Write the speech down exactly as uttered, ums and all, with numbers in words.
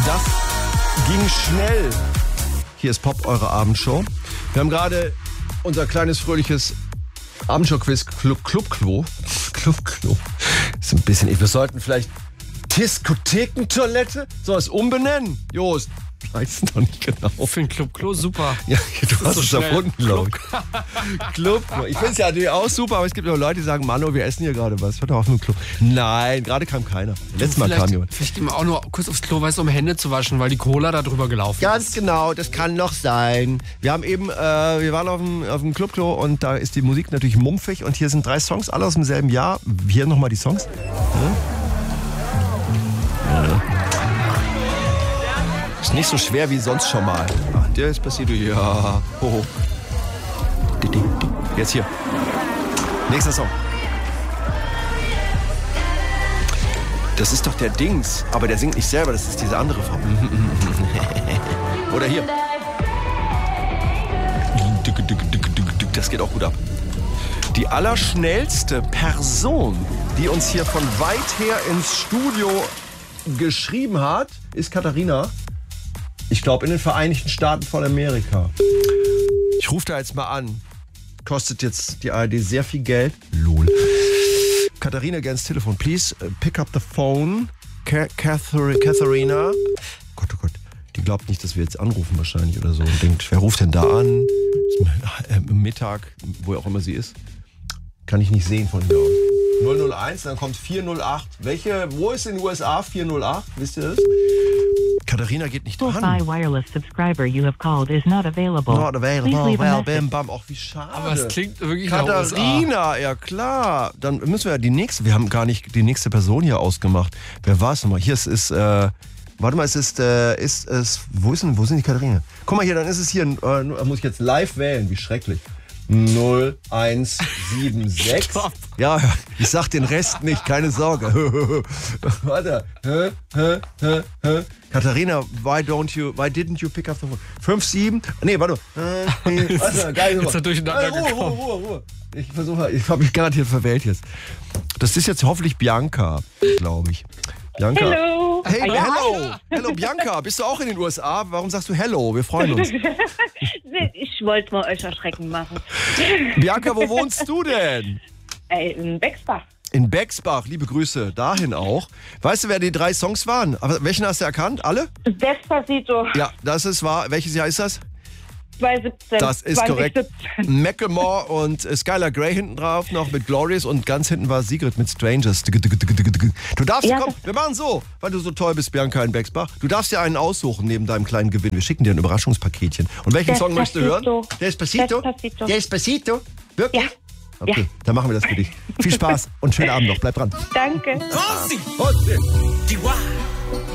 Das ging schnell. Hier ist Pop, eure Abendshow. Wir haben gerade unser kleines, fröhliches Abendshow-Quiz Club Clubklo. Clubklo. Ist ein bisschen, wir sollten vielleicht Diskothekentoilette sowas umbenennen. Jost, ich weiß es noch nicht genau. Für ein Clubklo super. Ja, du hast so es erfunden, glaube ich. Clubklo. Ich finde es ja natürlich auch super, aber es gibt auch Leute, die sagen, Mano, wir essen hier gerade was. Hört doch auf mit dem Klo. Nein, gerade kam keiner. Letztes Mal kam jemand. Vielleicht gehen wir auch nur kurz aufs Klo, weißt du, um Hände zu waschen, weil die Cola da drüber gelaufen Ganz ist. genau, das kann noch sein. Wir haben eben, äh, wir waren auf dem, auf dem Clubklo und da ist die Musik natürlich mumpfig und hier sind drei Songs, alle aus demselben Jahr. Hier nochmal die Songs. Ja. Ja. Ist nicht so schwer wie sonst schon mal. Ach, der ist passiert. Ja. Hoho. Jetzt hier. Nächster Song. Das ist doch der Dings, aber der singt nicht selber, das ist diese andere Frau. Oder hier. Das geht auch gut ab. Die allerschnellste Person, die uns hier von weit her ins Studio geschrieben hat, ist Katharina. Ich glaube in den Vereinigten Staaten von Amerika. Ich rufe da jetzt mal an. Kostet jetzt die A R D sehr viel Geld. Lol. Katharina, geh ans Telefon. Please uh, pick up the phone. Ka- Katharina. Katharina. Gott, oh Gott. Die glaubt nicht, dass wir jetzt anrufen wahrscheinlich oder so. Und denkt, wer ruft denn da an? Ist äh, Mittag, wo auch immer sie ist. Kann ich nicht sehen von hier aus. null null eins, dann kommt vier null acht. Welche, wo ist in den U S A vier null acht? Wisst ihr das? Katharina geht nicht dran. Wi-Fi wireless subscriber you have called is not available. Not available. Please leave a Well, message. bam, bam. Auch wie schade. Aber es klingt wirklich nach U S A. Katharina, ja klar. Dann müssen wir ja die nächste, wir haben gar nicht die nächste Person hier ausgemacht. Wer war es nochmal? Hier ist, ist äh, warte mal, es ist, äh, ist, ist, wo ist denn, wo sind die Katharina? Guck mal hier, dann ist es hier, äh, muss ich jetzt live wählen, wie schrecklich. null eins sieben sechs. Ja, ich sag den Rest nicht, keine Sorge. Warte. Hä, hä, hä, hä. Katharina, why don't you, why didn't you pick up the phone? fünf sieben. Nee, warte. Äh, warte, geil. Jetzt ist er durcheinander Ruhe, gekommen. Ruhe, Ruhe, Ruhe. Ich versuche, ich habe mich garantiert verwählt jetzt. Das ist jetzt hoffentlich Bianca, glaube ich. Bianca. Hello. Hey, Ja, hello. Hello, Bianca. Bist du auch in den U S A? Warum sagst du hello? Wir freuen uns. Ich wollte mal euch erschrecken machen. Bianca, wo wohnst du denn? Ey, in Bexbach. In Bexbach, liebe Grüße, dahin auch. Weißt du, wer die drei Songs waren? Aber welchen hast du erkannt? Alle? Despacito. Ja, das ist wahr. Welches Jahr ist das? zwanzig siebzehn. Das ist zwanzig korrekt. siebzehn. Macklemore und äh, Skylar Grey hinten drauf noch mit Glorious und ganz hinten war Sigrid mit Strangers. Du darfst, Ja, komm, wir machen so, weil du so toll bist, Bianca in Bexbach. Du darfst dir einen aussuchen neben deinem kleinen Gewinn. Wir schicken dir ein Überraschungspaketchen. Und welchen Song möchtest du hören? Despacito. Despacito? Despacito? Wirklich? Ja. Okay, Ja. dann machen wir das für dich. Viel Spaß und schönen Abend noch. Bleib dran. Danke. Und